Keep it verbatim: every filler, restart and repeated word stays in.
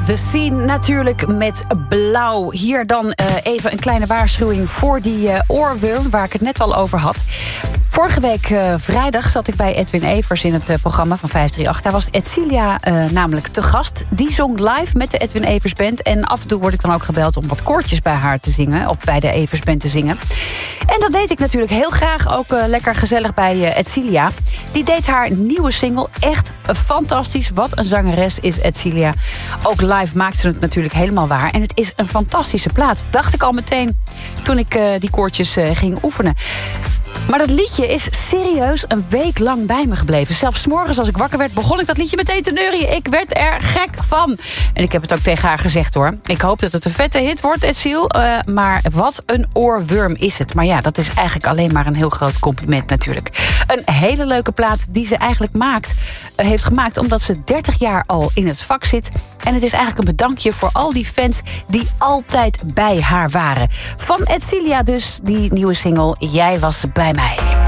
de scene natuurlijk met blauw. Hier dan uh, even een kleine waarschuwing voor die uh, oorworm waar ik het net al over had. Vorige week uh, vrijdag zat ik bij Edwin Evers in het uh, programma van vijf drie acht. Daar was Edcilia uh, namelijk te gast. Die zong live met de Edwin Evers Band. En af en toe word ik dan ook gebeld om wat koortjes bij haar te zingen. Of bij de Evers Band te zingen. En dat deed ik natuurlijk heel graag. Ook uh, lekker gezellig bij uh, Edcilia. Die deed haar nieuwe single. Echt fantastisch. Wat een zangeres is Edcilia. Ook live maakt ze het natuurlijk helemaal waar. En het is een fantastische plaat. Dacht ik al meteen toen ik uh, die koortjes uh, ging oefenen. Maar dat liedje is serieus een week lang bij me gebleven. Zelfs 's morgens als ik wakker werd, begon ik dat liedje meteen te neurien. Ik werd er gek van. En ik heb het ook tegen haar gezegd hoor. Ik hoop dat het een vette hit wordt, Edciel. Uh, maar wat een oorworm is het. Maar ja, dat is eigenlijk alleen maar een heel groot compliment natuurlijk. Een hele leuke plaat die ze eigenlijk maakt, uh, heeft gemaakt omdat ze dertig jaar al in het vak zit. En het is eigenlijk een bedankje voor al die fans die altijd bij haar waren. Van Edcilia dus, die nieuwe single Jij was bij mij.